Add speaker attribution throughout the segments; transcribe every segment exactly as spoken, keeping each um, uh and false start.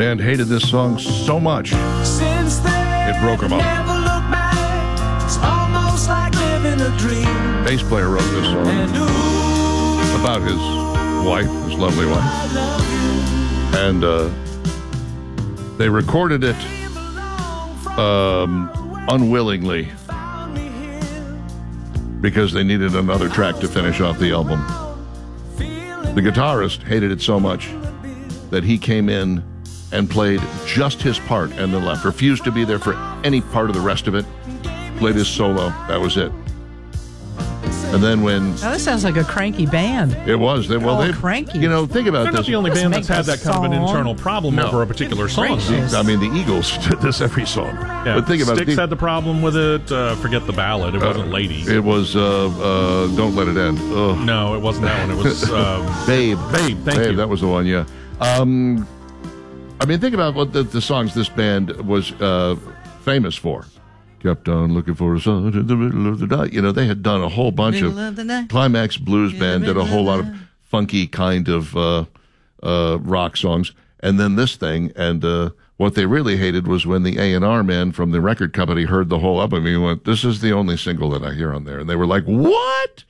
Speaker 1: band hated this song so much, it broke them up. Bass player wrote this song about his wife, his lovely wife. And uh, they recorded it um, unwillingly because they needed another track to finish off the album. The guitarist hated it so much that he came in and played just his part and then left. Refused to be there for any part of the rest of it. Played his solo. That was it. And then when...
Speaker 2: Now, this sounds like a cranky band.
Speaker 1: It was. They, well,
Speaker 2: oh,
Speaker 1: they,
Speaker 2: cranky.
Speaker 1: You know, think about
Speaker 3: They're
Speaker 1: this.
Speaker 3: not the only
Speaker 2: Let's
Speaker 3: band that's had that kind
Speaker 2: song.
Speaker 3: of an internal problem
Speaker 1: No.
Speaker 3: over a particular song.
Speaker 2: Gracious.
Speaker 1: I mean, the Eagles did this every song.
Speaker 3: Yeah.
Speaker 1: But think about
Speaker 3: Styx
Speaker 1: it.
Speaker 3: had the problem with it. Uh, forget the ballad. It wasn't
Speaker 1: Uh,
Speaker 3: Lady.
Speaker 1: It was uh, uh, Don't Let It End. Ugh.
Speaker 3: No, it wasn't that one. It was um,
Speaker 1: Babe.
Speaker 3: Babe. Thank
Speaker 1: Babe,
Speaker 3: you.
Speaker 1: that was the one, yeah. Um, I mean, think about what the, the songs this band was uh, famous for. Kept on looking for a sun in the middle of the night. You know, they had done a whole bunch of,
Speaker 2: of the night.
Speaker 1: Climax Blues
Speaker 2: In
Speaker 1: Band
Speaker 2: the
Speaker 1: did a
Speaker 2: middle
Speaker 1: whole
Speaker 2: of
Speaker 1: lot
Speaker 2: the
Speaker 1: of funky kind of uh, uh, rock songs. And then this thing, and uh, what they really hated was when the A and R man from the record company heard the whole album. He went, "This is the only single that I hear on there." And they were like, "What?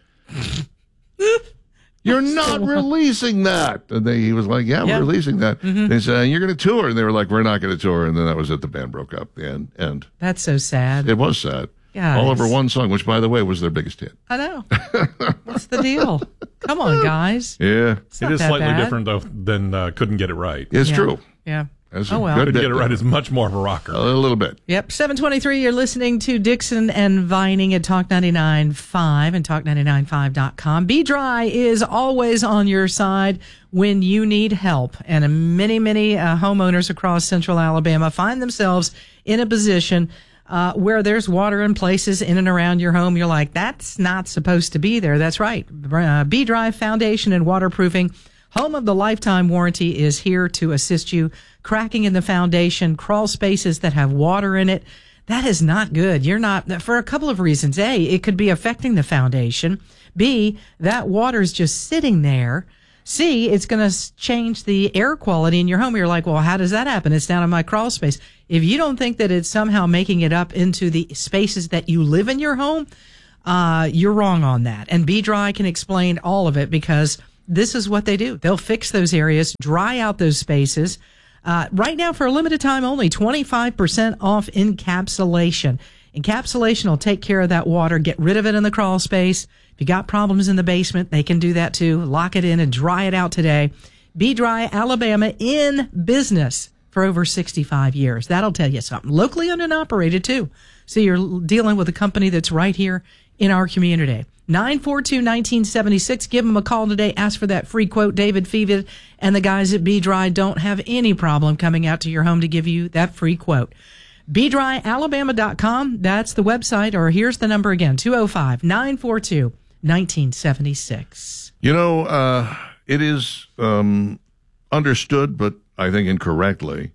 Speaker 1: You're not releasing that." And they, he was like, yeah,
Speaker 2: Yeah.
Speaker 1: we're releasing that.
Speaker 2: Mm-hmm.
Speaker 1: They said, you're going to tour. And they were like, we're not going to tour. And then that was it. The band broke up. The end. end.
Speaker 2: That's so sad.
Speaker 1: It was sad.
Speaker 2: Guys.
Speaker 1: All over one song, which, by the way, was their biggest hit.
Speaker 2: I know. What's the deal? Come on, guys.
Speaker 1: Yeah.
Speaker 2: It's
Speaker 3: It
Speaker 2: not
Speaker 3: is
Speaker 2: that
Speaker 3: slightly
Speaker 2: bad.
Speaker 3: different, though, than uh, Couldn't Get It Right.
Speaker 1: It's
Speaker 2: Yeah.
Speaker 1: true.
Speaker 2: Yeah.
Speaker 1: That's
Speaker 2: Oh,
Speaker 1: a
Speaker 2: well.
Speaker 1: good
Speaker 3: Couldn't
Speaker 1: bit
Speaker 3: Get It Right
Speaker 1: there.
Speaker 3: is much more of a rocker.
Speaker 1: A little bit.
Speaker 2: Yep, seven twenty-three, you're listening to Dixon and Vining at Talk ninety-nine point five and talk ninety-nine point five dot com. Be Dry is always on your side when you need help. And many, many uh, homeowners across central Alabama find themselves in a position uh, where there's water in places in and around your home. You're like, that's not supposed to be there. That's right. Uh, Be Dry Foundation and Waterproofing, home of the lifetime warranty, is here to assist you. Cracking in the foundation, crawl spaces that have water in it, that is not good. You're not, for a couple of reasons. A, it could be affecting the foundation. B, that water's just sitting there. C, it's going to change the air quality in your home. You're like, well, how does that happen? It's down in my crawl space. If you don't think that it's somehow making it up into the spaces that you live in your home, uh, you're wrong on that. And Be Dry can explain all of it, because this is what they do. They'll fix those areas, dry out those spaces. Uh, right now, for a limited time only, twenty-five percent off encapsulation. Encapsulation will take care of that water, get rid of it in the crawl space. If you got problems in the basement, they can do that too. Lock it in and dry it out today. Be Dry Alabama, in business for over sixty-five years. That'll tell you something. Locally owned and operated too. So you're dealing with a company that's right here in our community. nine four two, one nine seven six. Give them a call today. Ask for that free quote. David Fevid and the guys at Be Dry don't have any problem coming out to your home to give you that free quote. be dry alabama dot com. That's the website. Or here's the number again, two oh five, nine four two, one nine seven six.
Speaker 1: You know, uh, it is um, understood, but I think incorrectly,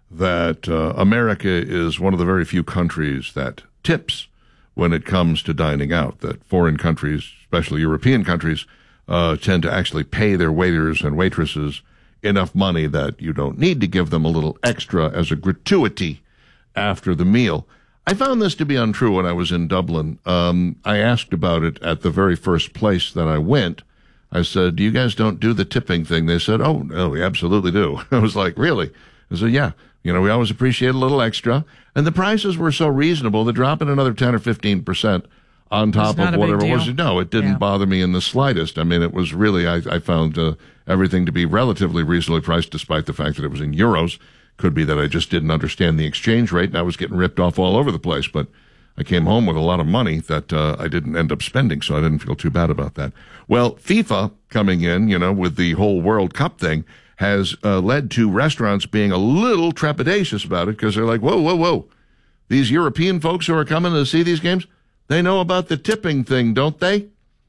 Speaker 1: that uh, America is one of the very few countries that tips when it comes to dining out, that foreign countries, especially European countries, uh, tend to actually pay their waiters and waitresses enough money that you don't need to give them a little extra as a gratuity after the meal. I found this to be untrue when I was in Dublin. Um, I asked about it at the very first place that I went. I said, "Do you guys don't do the tipping thing?" They said, "Oh, no, we absolutely do." I was like, "Really?" I said, "Yeah. You know, we always appreciate a little extra." And the prices were so reasonable, they're dropping another ten or fifteen percent on top
Speaker 2: not
Speaker 1: of
Speaker 2: a big
Speaker 1: whatever it was.
Speaker 2: deal.
Speaker 1: No, it didn't
Speaker 2: Yeah.
Speaker 1: bother me in the slightest. I mean, it was really, I, I found uh, everything to be relatively reasonably priced, despite the fact that it was in euros. Could be that I just didn't understand the exchange rate, and I was getting ripped off all over the place. But I came home with a lot of money that uh, I didn't end up spending, so I didn't feel too bad about that. Well, FIFA coming in, you know, with the whole World Cup thing, has uh, led to restaurants being a little trepidatious about it, because they're like, whoa, whoa, whoa. These European folks who are coming to see these games, they know about the tipping thing, don't they?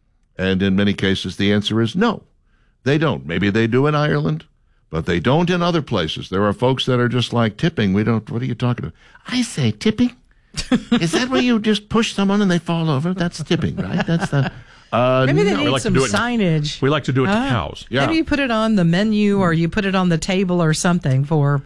Speaker 1: And in many cases, the answer is no, they don't. Maybe they do in Ireland, but they don't in other places. There are folks that are just like, tipping, we don't, what are you talking about? I say tipping? Is that where you just push someone and they fall over? That's tipping, right? That's the... Uh,
Speaker 2: Maybe they
Speaker 1: no.
Speaker 2: need
Speaker 3: like to
Speaker 2: some
Speaker 3: do it-
Speaker 2: signage.
Speaker 3: We like to do it to
Speaker 2: Ah.
Speaker 3: cows.
Speaker 1: Yeah.
Speaker 2: Maybe you put it on the menu, or you put it on the table or something for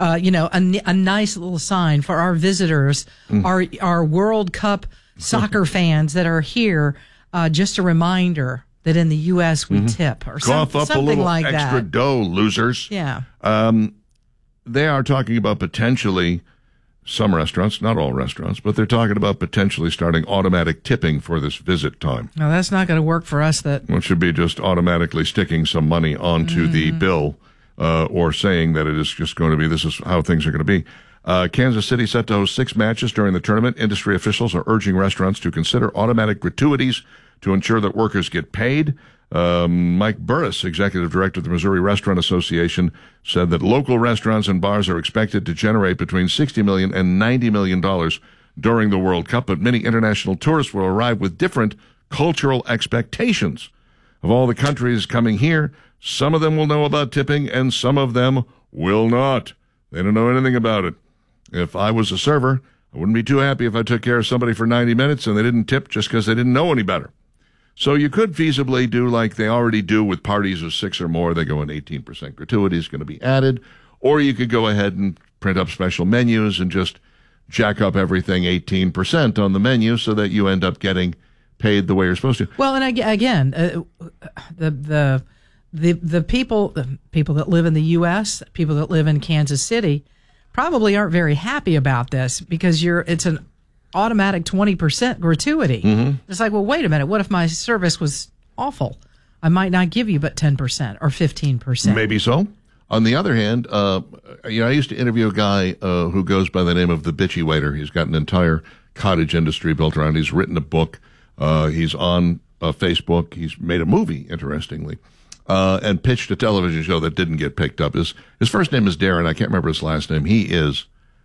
Speaker 2: uh, you know, a, a nice little sign for our visitors, mm. our our World Cup soccer fans that are here. Uh, just a reminder that in the U S we mm-hmm. tip or
Speaker 1: Cough
Speaker 2: some,
Speaker 1: up
Speaker 2: something
Speaker 1: a little
Speaker 2: like
Speaker 1: extra
Speaker 2: that.
Speaker 1: dough, losers.
Speaker 2: Yeah.
Speaker 1: Um, they are talking about potentially some restaurants, not all restaurants, but they're talking about potentially starting automatic tipping for this visit time.
Speaker 2: No, that's not going to work for us. That
Speaker 1: Which should be just automatically sticking some money onto mm-hmm. the bill uh, or saying that it is just going to be, this is how things are going to be. Uh, Kansas City set to host six matches during the tournament. Industry officials are urging restaurants to consider automatic gratuities to ensure that workers get paid. Um, Mike Burris, executive director of the Missouri Restaurant Association, said that local restaurants and bars are expected to generate between sixty million dollars and ninety million dollars during the World Cup, but many international tourists will arrive with different cultural expectations. Of all the countries coming here, some of them will know about tipping and some of them will not. They don't know anything about it. If I was a server, I wouldn't be too happy if I took care of somebody for ninety minutes and they didn't tip just because they didn't know any better. So you could feasibly do like they already do with parties of six or more. They go in eighteen percent gratuity is going to be added. Or you could go ahead and print up special menus and just jack up everything eighteen percent on the menu so that you end up getting paid the way you're supposed to.
Speaker 2: Well, and again, uh, the the the the people the people that live in the U S, people that live in Kansas City, probably aren't very happy about this because you're it's an automatic twenty percent gratuity. Mm-hmm. It's like, well, wait a minute. What if my service was awful? I might not give you but ten percent or fifteen percent.
Speaker 1: Maybe so. On the other hand, uh, you know, I used to interview a guy uh, who goes by the name of the Bitchy Waiter. He's got an entire cottage industry built around. He's written a book. Uh, he's on uh, Facebook. He's made a movie, interestingly. Uh, and pitched a television show that didn't get picked up. His his first name is Darren. I can't remember his last name. He is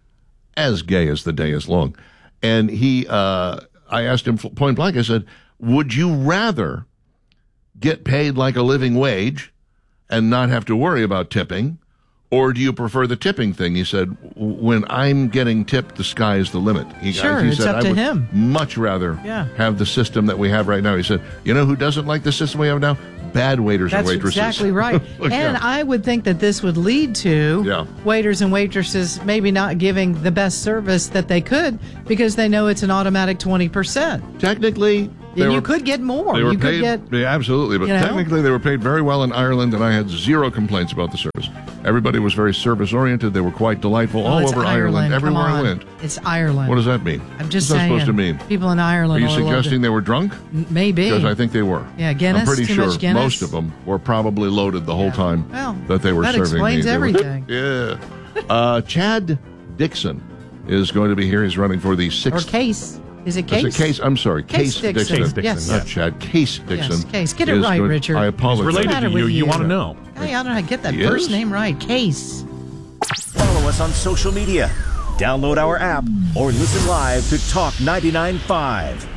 Speaker 1: as gay as the day is long. And he, uh, I asked him point blank, I said, would you rather get paid like a living wage and not have to worry about tipping, or do you prefer the tipping thing? He said, when I'm getting tipped, the sky is the limit. He,
Speaker 2: sure,
Speaker 1: he
Speaker 2: it's
Speaker 1: said,
Speaker 2: up
Speaker 1: I
Speaker 2: to
Speaker 1: would
Speaker 2: him.
Speaker 1: much rather
Speaker 2: yeah.
Speaker 1: have the system that we have right now. He said, you know who doesn't like the system we have now? Bad waiters
Speaker 2: That's
Speaker 1: and waitresses.
Speaker 2: That's exactly right.
Speaker 1: Look,
Speaker 2: and
Speaker 1: yeah.
Speaker 2: I would think that this would lead to
Speaker 1: yeah.
Speaker 2: waiters and waitresses maybe not giving the best service that they could because they know it's an automatic twenty percent.
Speaker 1: Technically,
Speaker 2: and
Speaker 1: were,
Speaker 2: you could get more.
Speaker 1: They were
Speaker 2: you
Speaker 1: paid,
Speaker 2: could get,
Speaker 1: yeah, absolutely, but
Speaker 2: you know?
Speaker 1: technically they were paid very well in Ireland, and I had zero complaints about the service. Everybody was very service-oriented. They were quite delightful
Speaker 2: well,
Speaker 1: all
Speaker 2: it's
Speaker 1: over
Speaker 2: Ireland.
Speaker 1: Ireland, everywhere
Speaker 2: Come on.
Speaker 1: I went.
Speaker 2: It's Ireland.
Speaker 1: What does that mean?
Speaker 2: I'm just
Speaker 1: What's
Speaker 2: saying.
Speaker 1: that supposed to mean?
Speaker 2: People in Ireland.
Speaker 1: Are you
Speaker 2: all
Speaker 1: suggesting
Speaker 2: over.
Speaker 1: they were drunk?
Speaker 2: Maybe.
Speaker 1: Because I think they were.
Speaker 2: Yeah, Guinness.
Speaker 1: I'm pretty
Speaker 2: too
Speaker 1: sure
Speaker 2: much Guinness.
Speaker 1: most of them were probably loaded the whole
Speaker 2: yeah.
Speaker 1: time
Speaker 2: well,
Speaker 1: that they were
Speaker 2: that
Speaker 1: serving me.
Speaker 2: explains
Speaker 1: They
Speaker 2: everything.
Speaker 1: Were, yeah. uh, Chad Dixon is going to be here. He's running for the sixth.
Speaker 2: Or Case. Is it Case?
Speaker 1: Is it Case? I'm sorry.
Speaker 2: Case,
Speaker 1: Case
Speaker 2: Dixon.
Speaker 1: Dixon.
Speaker 3: Case Dixon,
Speaker 2: yes.
Speaker 1: Not
Speaker 3: yeah.
Speaker 1: Chad. Case Dixon.
Speaker 2: Yes, Case. Get it
Speaker 1: is
Speaker 2: right,
Speaker 1: going-
Speaker 2: Richard.
Speaker 1: I apologize.
Speaker 3: Related
Speaker 2: matter
Speaker 3: to
Speaker 2: with
Speaker 3: you, you
Speaker 2: you?
Speaker 3: want to know.
Speaker 2: Hey, I don't know how to get that
Speaker 1: He
Speaker 2: first
Speaker 1: is?
Speaker 2: name right. Case.
Speaker 4: Follow us on social media. Download our app or listen live to Talk ninety-nine point five.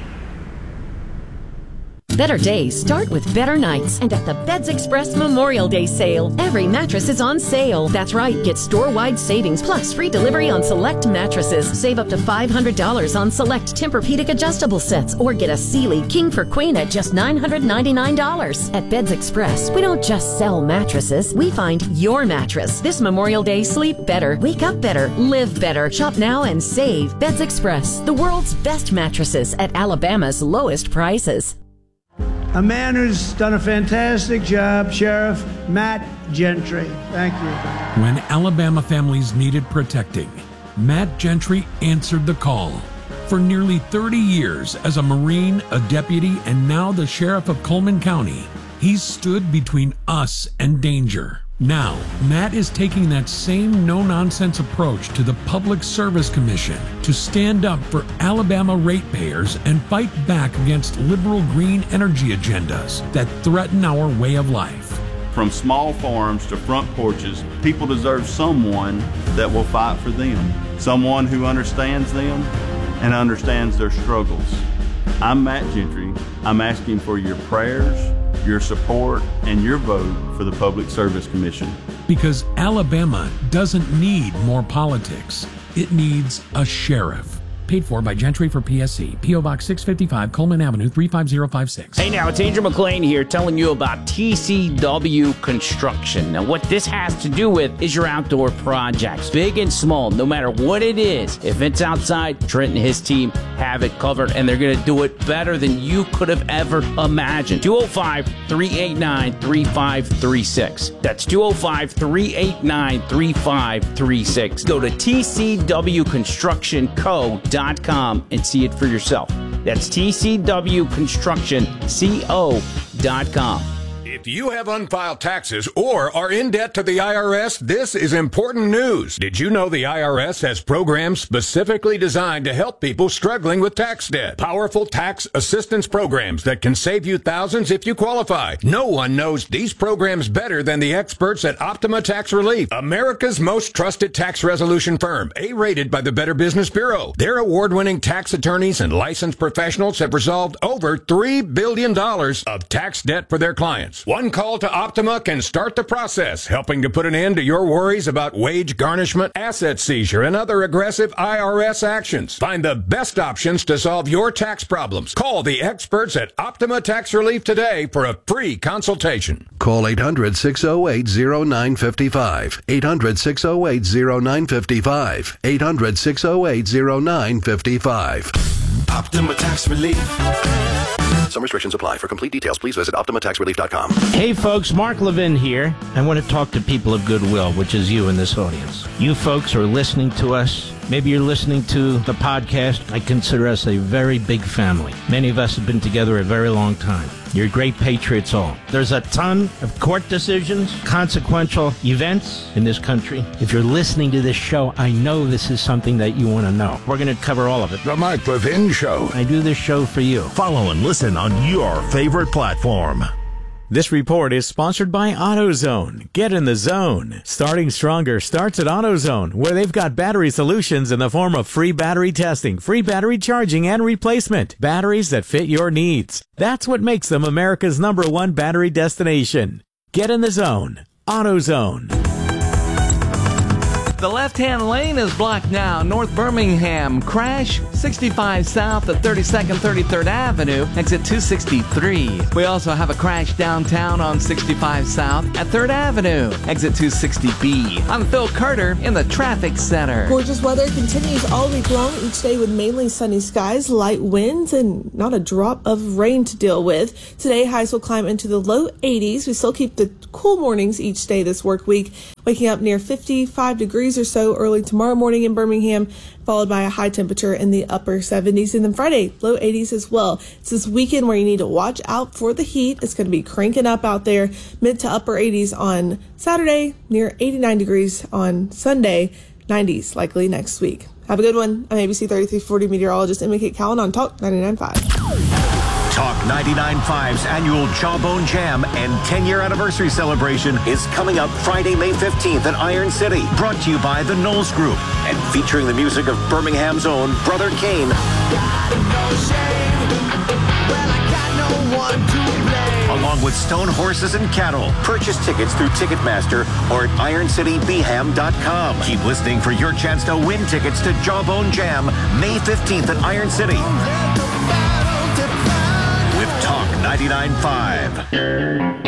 Speaker 5: Better days start with better nights. And at the Beds Express Memorial Day sale, every mattress is on sale. That's right. Get store-wide savings plus free delivery on select mattresses. Save up to five hundred dollars on select Tempur-Pedic adjustable sets or get a Sealy King for Queen at just nine hundred ninety-nine dollars. At Beds Express, we don't just sell mattresses. We find your mattress. This Memorial Day, sleep better, wake up better, live better. Shop now and save. Beds Express, the world's best mattresses at Alabama's lowest prices.
Speaker 6: A man who's done a fantastic job, Sheriff Matt Gentry. Thank you.
Speaker 7: When Alabama families needed protecting, Matt Gentry answered the call. For nearly thirty years as a Marine, a deputy, and now the Sheriff of Coleman County, he's stood between us and danger. Now, Matt is taking that same no-nonsense approach to the Public Service Commission to stand up for Alabama ratepayers and fight back against liberal green energy agendas that threaten our way of life.
Speaker 8: From small farms to front porches, people deserve someone that will fight for them, someone who understands them and understands their struggles. I'm Matt Gentry. I'm asking for your prayers, your support, and your vote for the Public Service Commission.
Speaker 7: Because Alabama doesn't need more politics. It needs a sheriff. Paid for by Gentry for P S C. P O Box six fifty-five, Coleman Avenue, three five zero five six.
Speaker 9: Hey now, it's Andrew McLean here telling you about T C W Construction. Now what this has to do with is your outdoor projects, big and small, no matter what it is. If it's outside, Trent and his team have it covered, and they're going to do it better than you could have ever imagined. two oh five, three eight nine, three five three six. That's two oh five, three eight nine, three five three six. Go to T C W construction co dot com and see it for yourself. That's T C W construction co dot com.
Speaker 10: If you have unfiled taxes or are in debt to the I R S, this is important news. Did you know the I R S has programs specifically designed to help people struggling with tax debt? Powerful tax assistance programs that can save you thousands if you qualify. No one knows these programs better than the experts at Optima Tax Relief, America's most trusted tax resolution firm, A-rated by the Better Business Bureau. Their award-winning tax attorneys and licensed professionals have resolved over three billion dollars of tax debt for their clients. One call to Optima can start the process, helping to put an end to your worries about wage garnishment, asset seizure, and other aggressive I R S actions. Find the best options to solve your tax problems. Call the experts at Optima Tax Relief today for a free consultation.
Speaker 11: Call eight hundred, six oh eight, oh nine five five. eight hundred, six oh eight, oh nine five five. eight hundred, six oh eight, oh nine five five.
Speaker 12: Optima Tax Relief.
Speaker 11: Some restrictions apply. For complete details, please visit Optima Tax Relief dot com.
Speaker 13: Hey folks, Mark Levin here. I want to talk to people of goodwill, which is you in this audience. You folks are listening to us. Maybe you're listening to the podcast. I consider us a very big family. Many of us have been together a very long time. You're great patriots all. There's a ton of court decisions, consequential events in this country. If you're listening to this show, I know this is something that you want to know. We're going to cover all of it.
Speaker 12: The Mark Levin Show.
Speaker 13: I do this show for you.
Speaker 4: Follow and listen on your favorite platform.
Speaker 14: This report is sponsored by AutoZone. Get in the zone. Starting stronger starts at AutoZone, where they've got battery solutions in the form of free battery testing, free battery charging, and replacement. Batteries that fit your needs. That's what makes them America's number one battery destination. Get in the zone. AutoZone.
Speaker 15: The left-hand lane is blocked now. North Birmingham. Crash sixty-five south at thirty-second, thirty-third Avenue, exit two sixty-three. We also have a crash downtown on sixty-five south at third Avenue, exit two sixty B. I'm Phil Carter in the traffic center.
Speaker 16: Gorgeous weather continues all week long, each day with mainly sunny skies, light winds, and not a drop of rain to deal with. Today, highs will climb into the low eighties. We still keep the cool mornings each day this work week, waking up near fifty-five degrees or so early tomorrow morning in Birmingham, followed by a high temperature in the upper seventies. And then Friday, low eighties as well. It's this weekend where you need to watch out for the heat. It's going to be cranking up out there, mid to upper eighties on Saturday, near eighty-nine degrees on Sunday, nineties likely next week. Have a good one. I'm A B C thirty-three forty meteorologist Emma Kate Cowan on Talk ninety-nine point five.
Speaker 4: Talk ninety-nine point five's annual Jawbone Jam and ten-year anniversary celebration is coming up Friday, May fifteenth at Iron City. Brought to you by the Knowles Group and featuring the music of Birmingham's own Brother Kane. Along with Stone Horses and Cattle. Purchase tickets through Ticketmaster or at iron city b ham dot com. Keep listening for your chance to win tickets to Jawbone Jam May fifteenth at Iron City. With Talk ninety-nine point five.